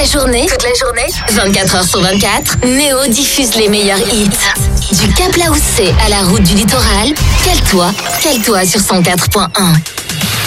toute la journée, 24 heures sur 24, Néo diffuse les meilleurs hits. Du Cap Laoussé à la route du littoral, cale-toi sur 104.1.